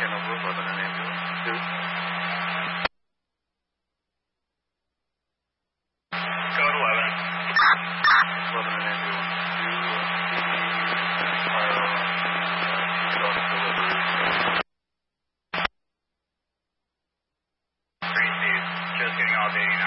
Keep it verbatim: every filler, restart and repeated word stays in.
Hanover, eleven and ambulance. Two. Code eleven. eleven and ambulance. Two. Fire truck delivery. Three C's, just getting off eighty.